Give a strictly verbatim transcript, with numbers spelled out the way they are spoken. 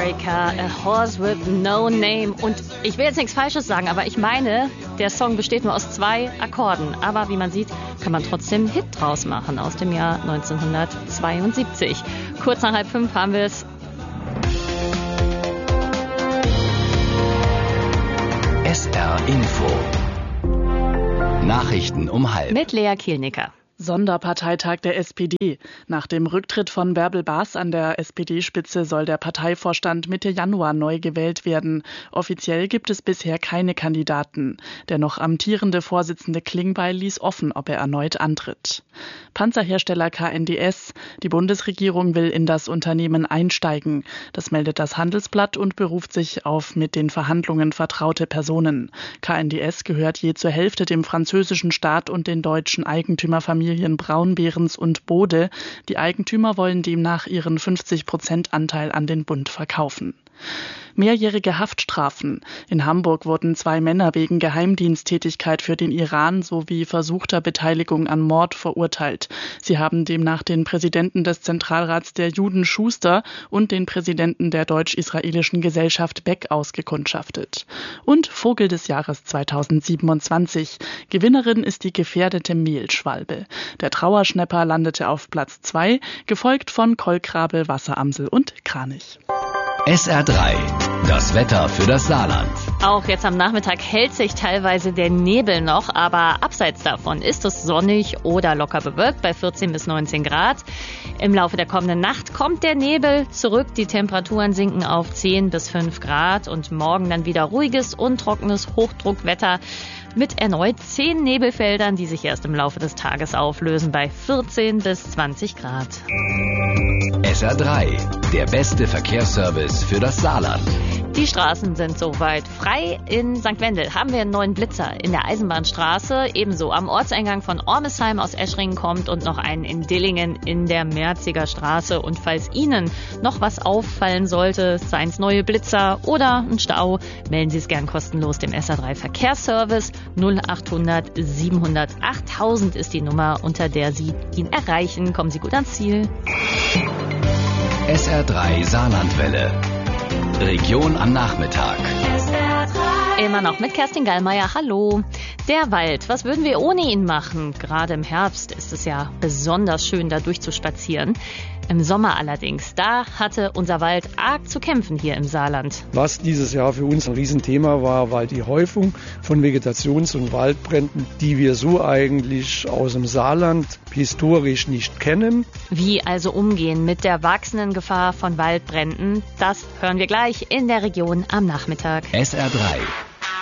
America, A Horse with No Name. Und ich will jetzt nichts Falsches sagen, aber ich meine, der Song besteht nur aus zwei Akkorden. Aber wie man sieht, kann man trotzdem einen Hit draus machen aus dem Jahr neunzehnhundertzweiundsiebzig. Kurz nach halb fünf haben wir es. S R Info. Nachrichten um halb. Mit Lea Kielnicker. Sonderparteitag der S P D. Nach dem Rücktritt von Bärbel Baas an der S P D-Spitze soll der Parteivorstand Mitte Januar neu gewählt werden. Offiziell gibt es bisher keine Kandidaten. Der noch amtierende Vorsitzende Klingbeil ließ offen, ob er erneut antritt. Panzerhersteller K N D S. Die Bundesregierung will in das Unternehmen einsteigen. Das meldet das Handelsblatt und beruft sich auf mit den Verhandlungen vertraute Personen. K N D S gehört je zur Hälfte dem französischen Staat und den deutschen Eigentümerfamilien Braunbehrens und Bode. Die Eigentümer wollen demnach ihren fünfzig Prozent Anteil an den Bund verkaufen. Mehrjährige Haftstrafen. In Hamburg wurden zwei Männer wegen Geheimdiensttätigkeit für den Iran sowie versuchter Beteiligung an Mord verurteilt. Sie haben demnach den Präsidenten des Zentralrats der Juden Schuster und den Präsidenten der deutsch-israelischen Gesellschaft Beck ausgekundschaftet. Und Vogel des Jahres zweitausendsiebenundzwanzig. Gewinnerin ist die gefährdete Mehlschwalbe. Der Trauerschnäpper landete auf Platz zwei, gefolgt von Kolkrabe, Wasseramsel und Kranich. S R drei. Das Wetter für das Saarland. Auch jetzt am Nachmittag hält sich teilweise der Nebel noch, aber abseits davon ist es sonnig oder locker bewölkt bei vierzehn bis neunzehn Grad. Im Laufe der kommenden Nacht kommt der Nebel zurück. Die Temperaturen sinken auf zehn bis fünf Grad und morgen dann wieder ruhiges, untrockenes Hochdruckwetter mit erneut zehn Nebelfeldern, die sich erst im Laufe des Tages auflösen bei vierzehn bis zwanzig Grad. S R drei. Der beste Verkehrsservice für das Saarland. Die Straßen sind soweit frei. In Sankt Wendel haben wir einen neuen Blitzer in der Eisenbahnstraße. Ebenso am Ortseingang von Ormesheim aus Eschringen kommt und noch einen in Dillingen in der Merziger Straße. Und falls Ihnen noch was auffallen sollte, seien es neue Blitzer oder ein Stau, melden Sie es gern kostenlos dem S R drei Verkehrsservice. null achthundert siebenhundert achttausend ist die Nummer, unter der Sie ihn erreichen. Kommen Sie gut ans Ziel. S R drei Saarlandwelle. Region am Nachmittag. Immer noch mit Kerstin Gallmeier. Hallo. Der Wald, was würden wir ohne ihn machen? Gerade im Herbst ist es ja besonders schön, da durchzuspazieren. Im Sommer allerdings, da hatte unser Wald arg zu kämpfen hier im Saarland. Was dieses Jahr für uns ein Riesenthema war, war die Häufung von Vegetations- und Waldbränden, die wir so eigentlich aus dem Saarland historisch nicht kennen. Wie also umgehen mit der wachsenden Gefahr von Waldbränden, das hören wir gleich in der Region am Nachmittag. S R drei